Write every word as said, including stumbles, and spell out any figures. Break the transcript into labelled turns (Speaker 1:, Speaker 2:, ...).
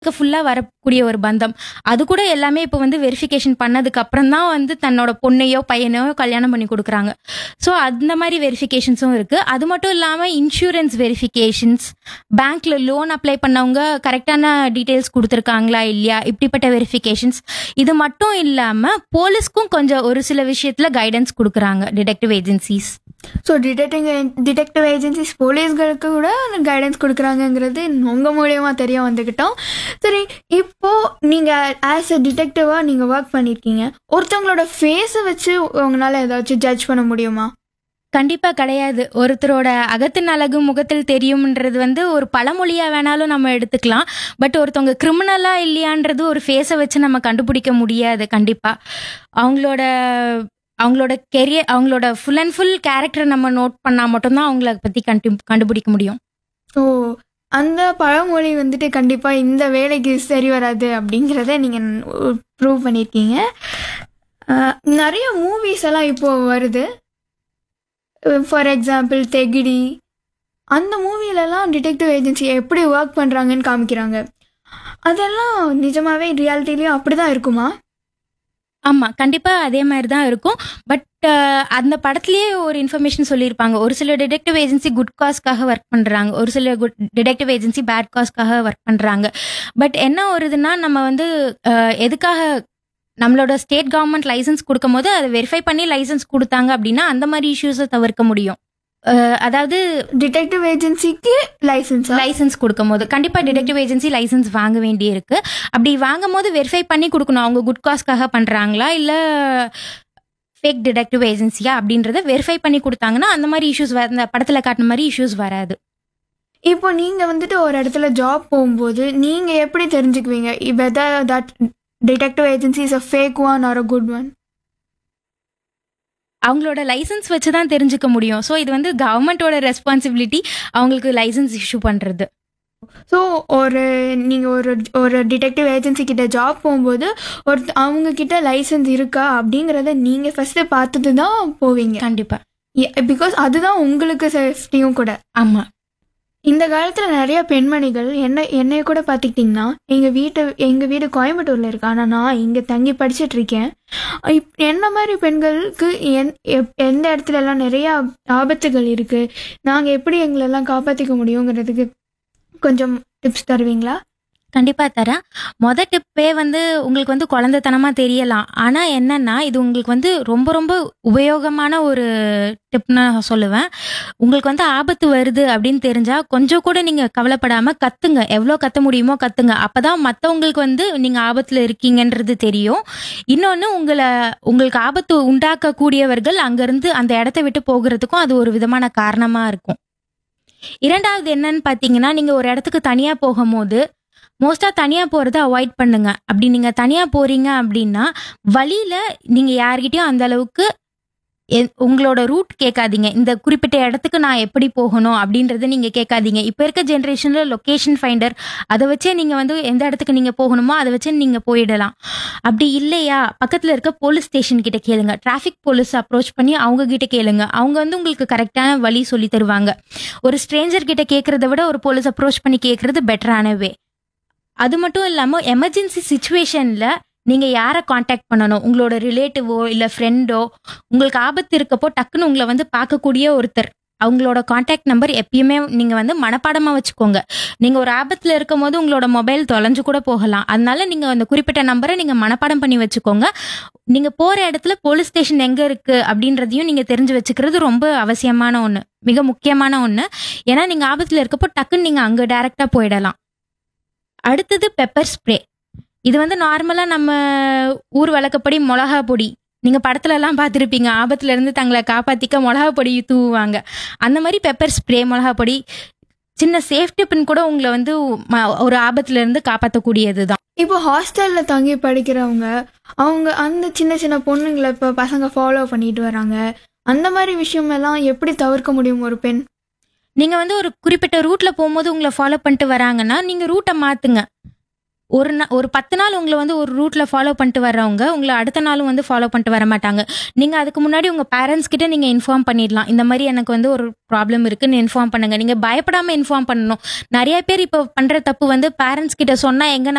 Speaker 1: ஃபுல்லா வரக்கூடிய ஒரு பந்தம். அது கூட எல்லாமே இப்ப வந்து வெரிஃபிகேஷன் பண்ணதுக்கு அப்புறம் தான் வந்து தன்னோட பொண்ணையோ, பையனையோ கல்யாணம் பண்ணி குடுக்குறாங்க. ஸோ அந்த மாரி வெரிஃபிகேஷன்ஸும் இருக்கு. அது மட்டும் இல்லாம இன்சூரன்ஸ் வெரிஃபிகேஷன்ஸ், பேங்க்ல லோன் அப்ளை பண்ணவங்க கரெக்ட்டான டீட்டெயில்ஸ் குடுத்துருக்காங்களா இல்லையா? இப்படிப்பட்ட வெரிஃபிகேஷன்ஸ். இது மட்டும் இல்லாம போலீஸ்க்கும் கொஞ்சம் ஒரு சில விஷயத்துல கைடன்ஸ் குடுக்குறாங்க detective agencies.
Speaker 2: So detecting detective agencies போலீஸ்களுக்கு கூட கைடன்ஸ் கொடுக்குறாங்கங்கிறது உங்கள் மூலியமாக தெரிய வந்துக்கிட்டோம். சரி, இப்போது நீங்கள் ஆஸ் அ டிடெக்டிவாக நீங்கள் ஒர்க் பண்ணியிருக்கீங்க. ஒருத்தவங்களோட ஃபேஸை வச்சு உங்களால் ஏதாச்சும் ஜட்ஜ் பண்ண முடியுமா?
Speaker 1: கண்டிப்பா கிடையாது. ஒருத்தரோட அகத்தின் அழகு முகத்தில் தெரியும்ன்றது வந்து ஒரு பழமொழியா வேணாலும் நம்ம எடுத்துக்கலாம். பட் ஒருத்தவங்க கிரிமினலா இல்லையான்றது ஒரு ஃபேஸை வச்சு நம்ம கண்டுபிடிக்க முடியாது. கண்டிப்பா அவங்களோட அவங்களோட கெரியர், அவங்களோட ஃபுல் அண்ட் ஃபுல் கேரக்டரை நம்ம நோட் பண்ணா மட்டும்தான் அவங்கள பத்தி கண்டு கண்டுபிடிக்க முடியும்.
Speaker 2: ஸோ அந்த பழமொழி வந்துட்டு கண்டிப்பாக இந்த வேலைக்கு சரி வராது அப்படிங்கிறத நீங்கள் ப்ரூவ் பண்ணியிருக்கீங்க. அஹ், நிறைய மூவிஸ் எல்லாம் இப்போது வருது. ஃபார் எக்ஸாம்பிள் தெகிடி, அந்த மூவிலெல்லாம் டிடெக்டிவ் ஏஜென்சி எப்படி ஒர்க் பண்ணுறாங்கன்னு காமிக்கிறாங்க. அதெல்லாம் நிஜமாவே ரியாலிட்டிலையும் அப்படி தான் இருக்குமா?
Speaker 1: ஆமா, கண்டிப்பா அதே மாதிரி தான் இருக்கும். பட் அந்த படத்துலயே ஒரு இன்ஃபர்மேஷன் சொல்லியிருப்பாங்க. ஒரு சில டிடெக்டிவ் ஏஜென்சி குட் காஸ்க்காக ஒர்க் பண்றாங்க, ஒரு சில good detective agency bad காஸ்க்காக work பண்றாங்க. பட் என்ன வருதுன்னா, நம்ம வந்து அஹ், எதுக்காக நம்மளோட ஸ்டேட் கவர்மெண்ட் லைசன்ஸ் கொடுக்கும் போது அதை வெரிஃபை பண்ணி லைசன்ஸ் கொடுத்தாங்க அப்படின்னா அந்த மாதிரி இஷ்யூஸை தவிர்க்க முடியும். அஹ், அதாவது
Speaker 2: டிடெக்டிவ் ஏஜென்சிக்கு லைசன்ஸா?
Speaker 1: லைசன்ஸ் கொடுக்கும் போது கண்டிப்பா டிடெக்டிவ் ஏஜென்சி லைசன்ஸ் வாங்க வேண்டி இருக்கு. அப்படி வாங்கும் போது வெரிஃபை பண்ணி கொடுக்கணும், அவங்க குட் காஸ்க்காக பண்றாங்களா இல்ல ஃபேக் டிடெக்டிவ் ஏஜென்சியா அப்படின்றத வெரிஃபை பண்ணி கொடுத்தாங்கன்னா அந்த மாதிரி இஷ்யூஸ் அந்த படத்துல காட்டின மாதிரி இஷ்யூஸ் வராது.
Speaker 2: இப்போ நீங்கள் வந்துட்டு ஒரு இடத்துல ஜாப் போகும்போது நீங்கள் எப்படி தெரிஞ்சுக்குவீங்க whether that detective agency is a fake one R a good one?
Speaker 1: அவங்களோட லைசன்ஸ் வச்சு தான் தெரிஞ்சுக்க முடியும். ஸோ இது வந்து கவர்மெண்டோட ரெஸ்பான்சிபிலிட்டி, அவங்களுக்கு லைசன்ஸ் இஷ்யூ பண்றது.
Speaker 2: ஸோ ஒரு நீங்கள் ஒரு ஒரு டிடெக்டிவ் ஏஜென்சி கிட்ட ஜாப் போகும்போது ஒரு அவங்க கிட்ட லைசன்ஸ் இருக்கா அப்படிங்கிறத நீங்கள் ஃபஸ்ட்டு பார்த்துட்டு தான் போவீங்க.
Speaker 1: கண்டிப்பா.
Speaker 2: பிகாஸ் அதுதான் உங்களுக்கு சேஃப்டியும் கூட.
Speaker 1: ஆமா.
Speaker 2: இந்த காலத்தில் நிறைய பெண்மணிகள் என்ன என்னைய கூட பார்த்துக்கிட்டிங்கன்னா, எங்கள் வீட்டை எங்கள் வீடு கோயம்புத்தூரில் இருக்கு, ஆனால் நான் இங்கே தங்கி படிச்சுட்டு இருக்கேன். இப் என்ன மாதிரி பெண்களுக்கு எந் எப்- எந்த இடத்துல எல்லாம் நிறையா ஆபத்துகள் இருக்குது, நாங்கள் எப்படி எங்களெல்லாம் காப்பாற்றிக்க முடியுங்கிறதுக்கு கொஞ்சம் டிப்ஸ் தருவீங்களா?
Speaker 1: கண்டிப்பா தரேன். மொத டிப்பே வந்து உங்களுக்கு வந்து குழந்தைத்தனமா தெரியலாம். ஆனா என்னன்னா இது உங்களுக்கு வந்து ரொம்ப ரொம்ப உபயோகமான ஒரு டிப்னு நான் சொல்லுவேன். உங்களுக்கு வந்து ஆபத்து வருது அப்படின்னு தெரிஞ்சா கொஞ்சம் கூட நீங்க கவலைப்படாம கத்துங்க. எவ்வளோ கத்த முடியுமோ கத்துங்க. அப்பதான் மத்தவங்களுக்கு வந்து நீங்க ஆபத்துல இருக்கீங்கன்றது தெரியும். இன்னொன்னு, உங்களை உங்களுக்கு ஆபத்து உண்டாக்க கூடியவர்கள் அங்கிருந்து அந்த இடத்த விட்டு போகிறதுக்கும் அது ஒரு விதமான காரணமா இருக்கும். இரண்டாவது என்னன்னு பாத்தீங்கன்னா, நீங்க ஒரு இடத்துக்கு தனியா போகும்போது மோஸ்டா தனியா போறதை அவாய்ட் பண்ணுங்க. அப்படி நீங்க தனியா போறீங்க அப்படின்னா வழியில நீங்க யார்கிட்டயும் அந்த அளவுக்கு எ- உங்களோட ரூட் கேட்காதீங்க. இந்த குறிப்பிட்ட இடத்துக்கு நான் எப்படி போகணும் அப்படின்றத நீங்க கேட்காதீங்க. இப்ப இருக்க ஜென்ரேஷன்ல லொகேஷன் ஃபைண்டர் அதை வச்சே நீங்க வந்து எந்த இடத்துக்கு நீங்க போகணுமோ அதை வச்சு நீங்க போயிடலாம். அப்படி இல்லையா, பக்கத்துல இருக்க போலீஸ் ஸ்டேஷன் கிட்ட கேளுங்க. டிராஃபிக் போலீஸ் அப்ரோச் பண்ணி அவங்க கிட்ட கேளுங்க. அவங்க வந்து உங்களுக்கு கரெக்டான வழி சொல்லி தருவாங்க. ஒரு ஸ்ட்ரேஞ்சர் கிட்ட கேட்கறத விட ஒரு போலீஸ் அப்ரோச் பண்ணி கேட்கறது பெட்டரான வே. அது மட்டும் இல்லாம எமர்ஜென்சி சுச்சுவேஷன்ல நீங்க யாரை காண்டாக்ட் பண்ணணும், உங்களோட ரிலேட்டிவோ இல்ல ஃப்ரெண்டோ, உங்களுக்கு ஆபத்து இருக்கப்போ டக்குன்னு உங்களை வந்து பார்க்கக்கூடிய ஒருத்தர், அவங்களோட காண்டாக்ட் நம்பர் எப்பயுமே நீங்க வந்து மனப்பாடமா வச்சுக்கோங்க. நீங்க ஒரு ஆபத்துல இருக்கும் போது உங்களோட மொபைல் தொலைஞ்சு கூட போகலாம். அதனால நீங்க அந்த குறிப்பிட்ட நம்பரை நீங்க மனப்பாடம் பண்ணி வச்சுக்கோங்க. நீங்க போற இடத்துல போலீஸ் ஸ்டேஷன் எங்க இருக்கு அப்படின்றதையும் நீங்க தெரிஞ்சு வச்சுக்கிறது ரொம்ப அவசியமான ஒண்ணு, மிக முக்கியமான ஒண்ணு. ஏன்னா நீங்க ஆபத்துல இருக்கப்போ டக்குன்னு நீங்க அங்க டைரக்டா போயிடலாம். அடுத்தது பெப்பர் ஸ்ப்ரே. இது வந்து நார்மலா நம்ம ஊர் வழக்கப்படி மிளகா பொடி, நீங்க படத்துல எல்லாம் பார்த்துருப்பீங்க, ஆபத்துல இருந்து தங்களை காப்பாத்திக்க மிளகா பொடி தூவுவாங்க. அந்த மாதிரி பெப்பர் ஸ்ப்ரே, மிளகா பொடி சின்ன சேஃப்டி பின் கூட உங்களை வந்து ம- ஒரு ஆபத்துல இருந்து காப்பாற்றக்கூடியது தான்.
Speaker 2: இப்போ ஹாஸ்டலில் தங்கி படிக்கிறவங்க, அவங்க அந்த சின்ன சின்ன பொண்ணுங்களை இப்போ பசங்க ஃபாலோ பண்ணிட்டு வராங்க, அந்த மாதிரி விஷயமெல்லாம் எப்படி தவிர்க்க முடியும் ஒரு பெண்?
Speaker 1: நீங்க வந்து ஒரு குறிப்பிட்ட ரூட்ல போகும்போது உங்களை ஃபாலோ பண்ணிட்டு வராங்கன்னா நீங்க ரூட்டை மாத்துங்க. ஒரு நா ஒரு பத்து நாள் உங்கள வந்து ஒரு ரூட்ல ஃபாலோ பண்ணிட்டு வர்றவங்க, உங்கள அடுத்த நாளும் வந்து ஃபாலோ பண்ணிட்டு வர மாட்டாங்க. நீங்க அதுக்கு முன்னாடி உங்க பேரண்ட்ஸ் கிட்ட நீங்க இன்ஃபார்ம் பண்ணிடலாம். இந்த மாரி எனக்கு வந்து ஒரு ப்ராப்ளம் இருக்குன்னு இன்ஃபார்ம் பண்ணுங்க. நீங்க பயப்படாம இன்ஃபார்ம் பண்ணணும். நெறைய பேர் இப்போ பண்ற தப்பு வந்து பேரண்ட்ஸ் கிட்ட சொன்னா எங்க